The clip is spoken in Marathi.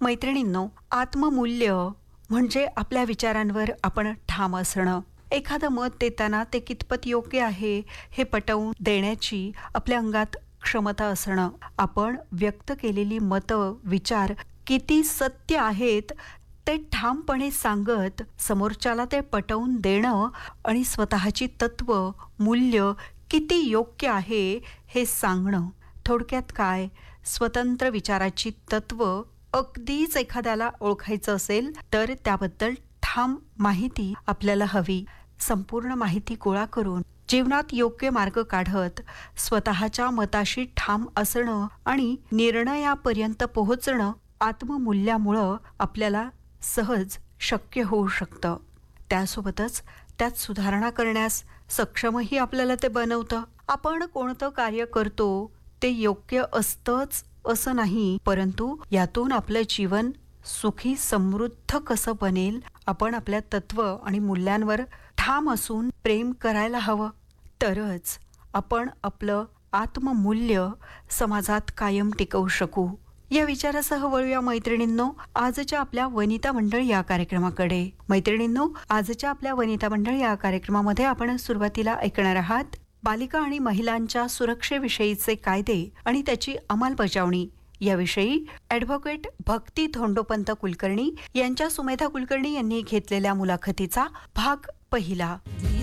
मैत्रिणींनो, आत्ममूल्य म्हणजे आपल्या विचारांवर आपण ठाम असणं. एखादं मत देताना ते कितपत योग्य आहे हे पटवून देण्याची आपल्या अंगात क्षमता असणं. आपण व्यक्त केलेली मतं, विचार किती सत्य आहेत ते ठामपणे सांगत समोरच्याला ते पटवून देणं आणि स्वतःची तत्व, मूल्य किती योग्य आहे हे सांगणं. थोडक्यात काय, स्वतंत्र विचाराची तत्व अगदीच एखाद्याला ओळखायचं असेल तर त्याबद्दल ठाम माहिती आपल्याला हवी. संपूर्ण माहिती गोळा करून जीवनात योग्य मार्ग काढत स्वतःच्या मताशी ठाम असणं आणि निर्णयापर्यंत पोहोचणं आत्ममूल्यामुळं आपल्याला सहज शक्य होऊ शकतं. त्यासोबतच त्यात सुधारणा करण्यास सक्षमही आपल्याला ते बनवतं. आपण कोणतं कार्य करतो ते योग्य असतंच असं नाही, परंतु यातून आपलं जीवन सुखी समृद्ध कसं बनेल, आपण आपल्या तत्व आणि मूल्यांवर ठाम असून प्रेम करायला हवं. तरच आपण आपलं आत्ममूल्य समाजात कायम टिकवू शकू. या विचारासह वळूया मैत्रिणींनो आजच्या आपल्या वनिता मंडळ या कार्यक्रमाकडे. मैत्रिणींनो, आजच्या आपल्या वनिता मंडळ या कार्यक्रमामध्ये आपण सुरुवातीला ऐकणार आहात बालिका आणि महिलांच्या सुरक्षेविषयीचे कायदे आणि त्याची अंमलबजावणी याविषयी ॲडव्होकेट भक्ती धोंडोपंत कुलकर्णी यांच्या सुमेधा कुलकर्णी यांनी घेतलेल्या मुलाखतीचा भाग पहिला.